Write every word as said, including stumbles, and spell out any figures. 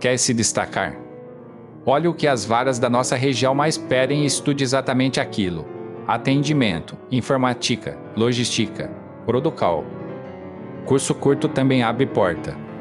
Quer se destacar? Olhe o que as varas da nossa região mais pedem e estude exatamente aquilo. Atendimento, informática, logística, Producal. Curso curto também abre porta.